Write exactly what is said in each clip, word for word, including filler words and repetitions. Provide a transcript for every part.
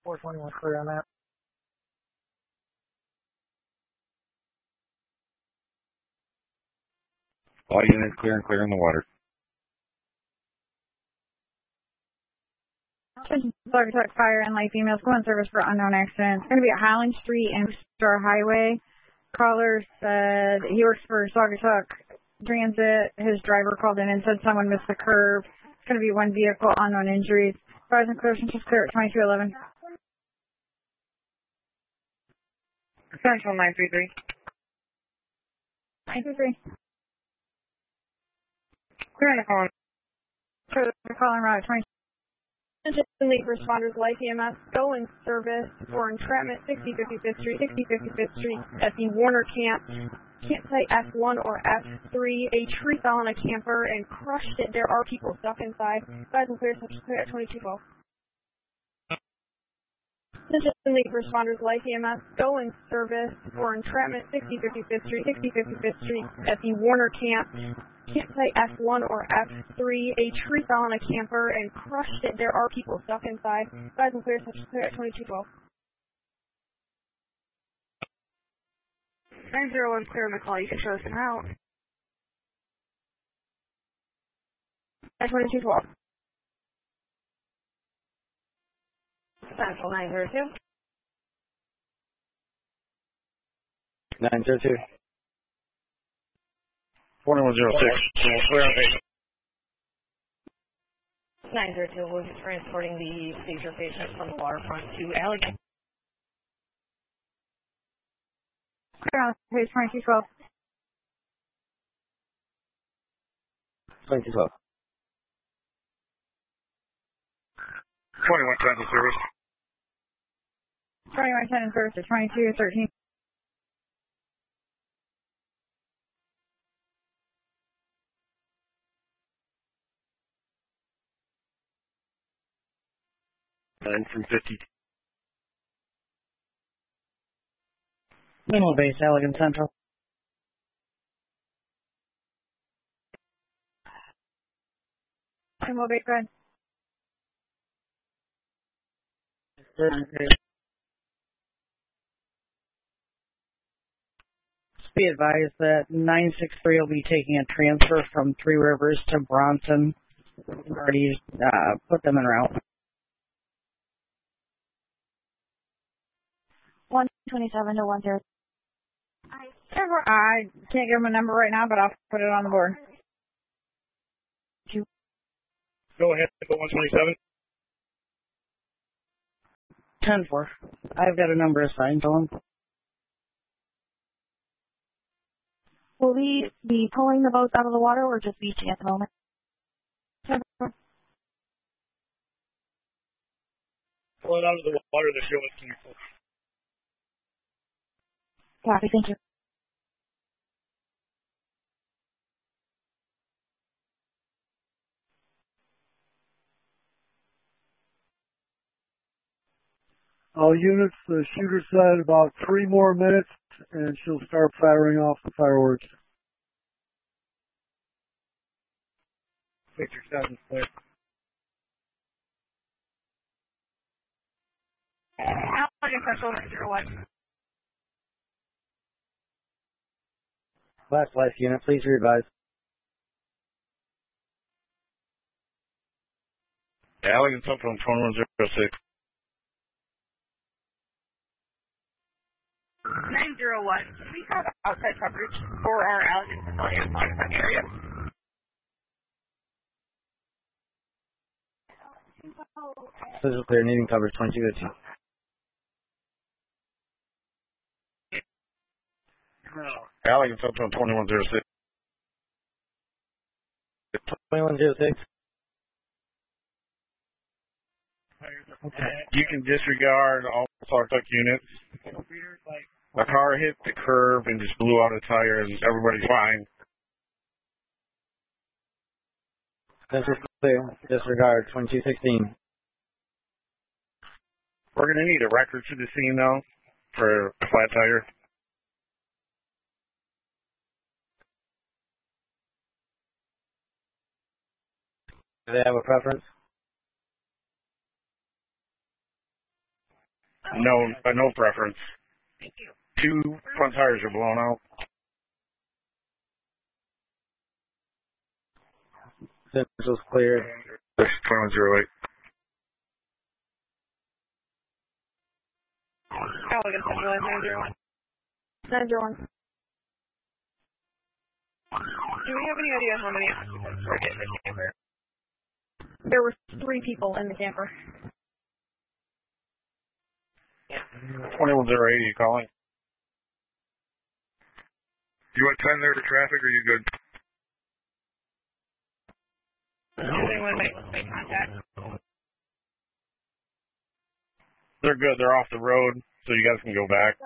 four twenty-one clear on that. All units clear and clear in the water. Plug truck fire and light females go in service for unknown accident. It's going to be at Highland Street and Star Highway. Caller said he works for Saugatuck Transit. His driver called in and said someone missed the curve. It's going to be one vehicle, unknown injuries. Fires and clear, just clear at twenty-two eleven. Central nine three three. nine three three. Clear in the column. Clear the calling route at twenty-two. League responders, life E M S, go in service for entrapment, sixty fifty-fifth Street, sixty fifty-fifth Street at the Warner Camp, campsite F one or F three. A tree fell on a camper and crushed it. There are people stuck inside. Guys and clear, such clear at twenty-two twelve. League responders, life E M S, go in service for entrapment, sixty fifty-fifth Street, sixty fifty-fifth Street at the Warner Camp, campsite F one or F three. A tree fell on a camper and crushed it. There are people stuck inside. Guys and clear, such clear at twenty-two twelve. nine zero one clear on the call. You can show us an out. At twenty-two twelve. Central nine zero two. nine zero two. twenty-one zero six. Clear on eight. nine zero two will be transporting the seizure patient from the waterfront to Allegan. Clear on page twenty-two twelve. twenty-two twelve. twenty-one ten to service. twenty-one ten in service to twenty-two thirteen. nine from fifty. Minimal base, Allegan Central. Minimal base, go ahead. Be advised that nine six three will be taking a transfer from Three Rivers to Bronson. We've already uh, put them en route. one twenty-seven to one zero. I can't give him a number right now, but I'll put it on the board. Go ahead, one twenty-seven. ten four. I've got a number assigned to him. Will we be pulling the boats out of the water or just beaching at the moment? Pull it out of the water, the show is canceled. Copy, thank you. All units, the shooter said about three more minutes, and she'll start firing off the fireworks. Victor seven, clear. Allegan Central nine zero one. Last life unit, please re-advise. Allegan Central twenty-one zero six. nine zero one. We have outside coverage for our Allegan facility in the area. Visual clear, needing coverage twenty-two fifteen. Allegan Central twenty-one zero six. twenty-one zero six. Okay. You can disregard all Saugatuck units. A car hit the curb and just blew out a tire, and everybody's fine. Visual clear, disregard twenty-two sixteen. We're going to need a record to the scene, though, for a flat tire. Do they have a preference? No, uh, no preference. Thank you. Two front tires are blown out. Central's clear. That's twenty-one zero eight. Elegant Central nine zero one. nine zero one. Do we have any idea how many occupants were in the camper? There were three people in the camper. twenty-one zero eight, are you calling? You want ten there to traffic, or are you good? Does anyone make, make contact? They're good. They're off the road, so you guys can go back.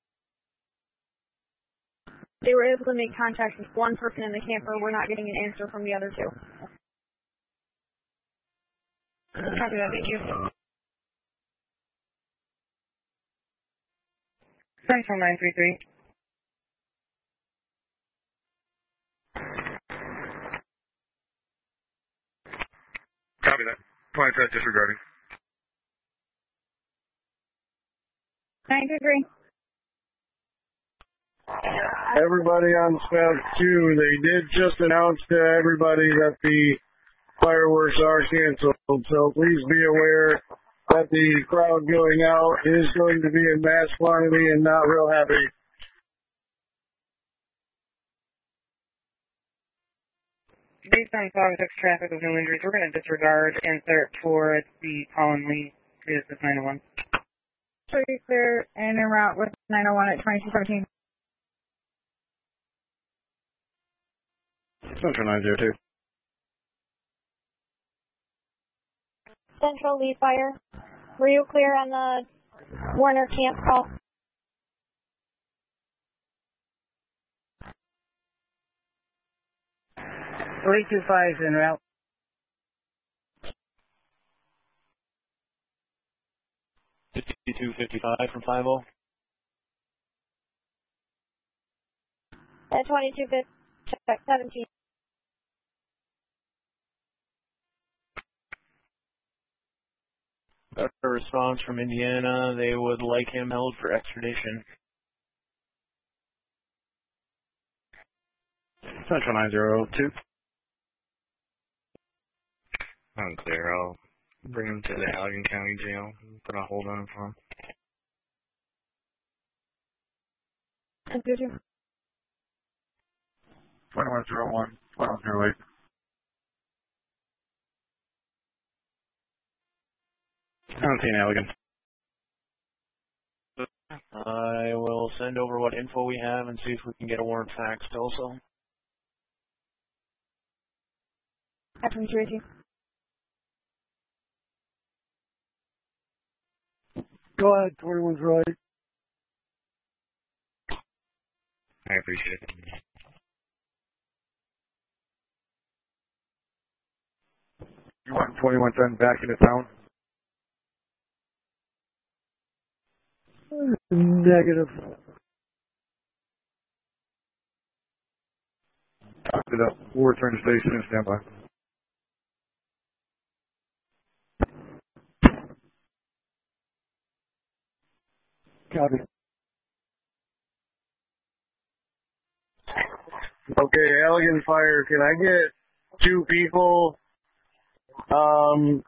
They were able to make contact with one person in the camper. We're not getting an answer from the other two. Copy that, thank you. Central nine three three. Copy that. Plan set disregarding. nine two three. Everybody on Scout two, they did just announce to everybody that the fireworks are canceled, so please be aware that the crowd going out is going to be in mass quantity and not real happy. Based on Saugatuck's traffic with no injuries, we're going to disregard and clear it for the Colin Lee Business nine oh one. So you clear and en route with nine oh one at twenty-two seventeen. Central nine zero two. Central lead fire. Were you clear on the Warner camp call? three two five en route. fifty-two fifty-five from five oh. At twenty-two seventeen. Got a response from Indiana. They would like him held for extradition. Central nine zero two. Unclear. I'll bring him to the Allegan County Jail. Put a hold on him for him. And did you? twenty-one zero one. twenty-one zero eight. Seventeen Allegan. I will send over what info we have and see if we can get a warrant faxed also. After two eighteen. Go ahead, twenty-one zero eight. I appreciate it. You want twenty-one ten back into town? Negative. Copy that. We'll return to station and stand by. Copy. Okay, Allegan Fire, can I get two people um,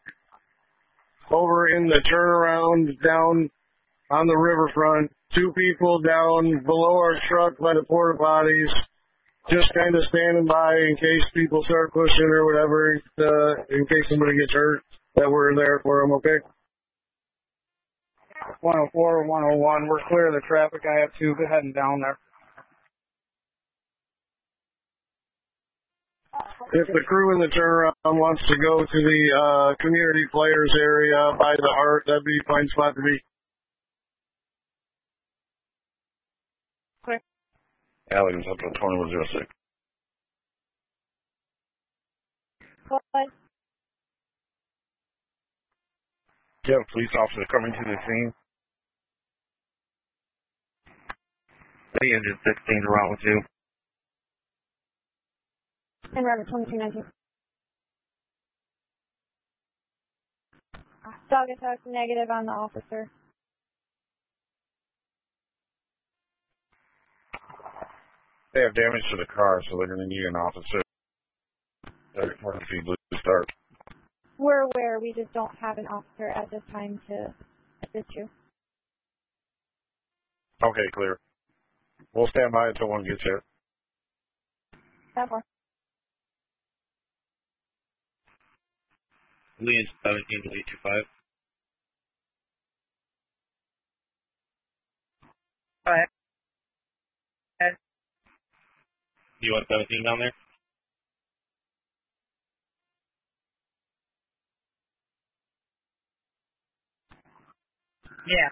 over in the turnaround down on the riverfront, two people down below our truck by the porta potties, just kind of standing by in case people start pushing or whatever, uh, in case somebody gets hurt, that we're there for them, okay? one oh four, one oh one, we're clear of the traffic. I have two heading down there. If the crew in the turnaround wants to go to the uh, community players area by the Heart, that'd be a fine spot to be. Allegan's up to twenty-one zero six. Go ahead. Do you have a police officer coming to the scene? The engine sixteen around with you. And Robert twenty-two nineteen. Saugatuck negative on the officer. They have damage to the car, so they're going to need an officer. They're emergency blue start. We're aware. We just don't have an officer at this time to assist you. Okay, clear. We'll stand by until one gets here. That more. Lead seventeen to eight two five. Go ahead. You want seventeen down there? Yeah.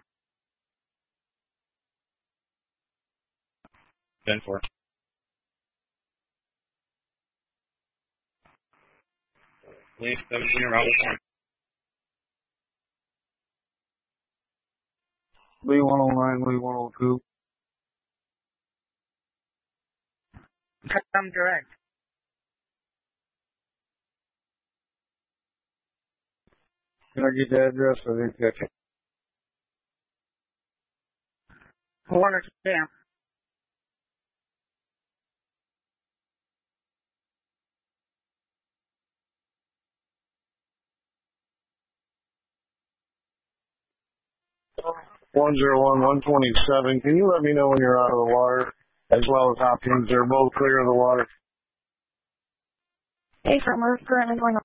ten four. Lead seventeen around the corner. Lee one oh nine, Lee one oh two. Come direct. Can I get the address? I didn't catch it. Warner Camp. one zero one, one twenty-seven. Can you let me know when you're out of the water? As well as Hopkins. They're both clear of the water. Hey, from we're currently going